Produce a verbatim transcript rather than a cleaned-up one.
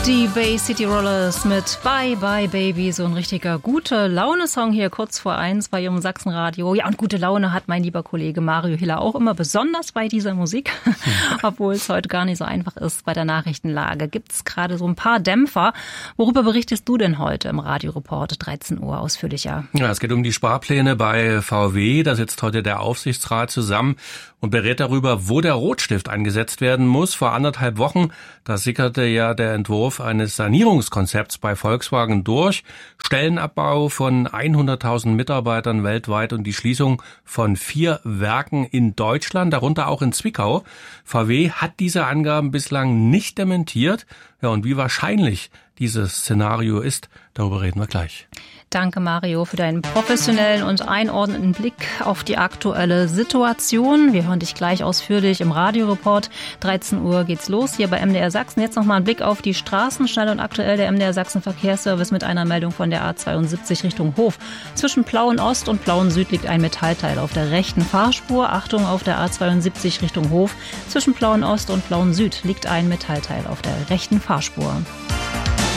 Die Bay City Rollers mit Bye Bye Baby, so ein richtiger gute Laune-Song hier kurz vor eins bei Ihrem Sachsenradio. Ja, und gute Laune hat mein lieber Kollege Mario Hiller auch immer, besonders bei dieser Musik, obwohl es heute gar nicht so einfach ist bei der Nachrichtenlage. Gibt es gerade so ein paar Dämpfer. Worüber berichtest du denn heute im Radioreport dreizehn Uhr ausführlicher? Ja, es geht um die Sparpläne bei V W. Da sitzt heute der Aufsichtsrat zusammen und berät darüber, wo der Rotstift eingesetzt werden muss. Vor anderthalb Wochen, da sickerte ja der Entwurf eines Sanierungskonzepts bei Volkswagen durch. Stellenabbau von hunderttausend Mitarbeitern weltweit und die Schließung von vier Werken in Deutschland, darunter auch in Zwickau. V W hat diese Angaben bislang nicht dementiert. Ja, und wie wahrscheinlich dieses Szenario ist, darüber reden wir gleich. Danke, Mario, für deinen professionellen und einordnenden Blick auf die aktuelle Situation. Wir hören dich gleich ausführlich im Radioreport. dreizehn Uhr geht's los hier bei M D R Sachsen. Jetzt nochmal ein Blick auf die Straßen. Schnell und aktuell der M D R Sachsen Verkehrsservice mit einer Meldung von der A zweiundsiebzig Richtung Hof. Zwischen Plauen-Ost und Plauen-Süd liegt ein Metallteil auf der rechten Fahrspur. Achtung, auf der A zweiundsiebzig Richtung Hof. Zwischen Plauen-Ost und Plauen-Süd liegt ein Metallteil auf der rechten Fahrspur.